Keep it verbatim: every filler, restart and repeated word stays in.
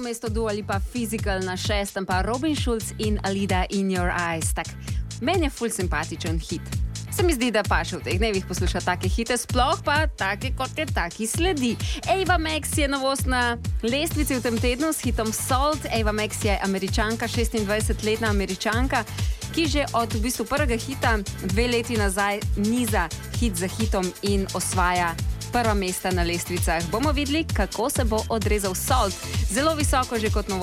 mesto Dua Lipa Physical, na šestem pa Robin Schulz in Alida In Your Eyes. Tak, meni je ful simpatičen hit. Se mi zdi, da pa še v teh dnevih posluša take hite, sploh pa take, kot je taki sledi. Ava Max je novost na lestvici v tem tednu s hitom Salt. Ava Max je Američanka, šestindvajsetletna Američanka, ki že od v bistvu prvega hita dve leti nazaj niza hit za hitom in osvaja prva mesta na lestvicah. Bomo videli, kako se bo odrezal Salt. Zelo visoko že kot novost.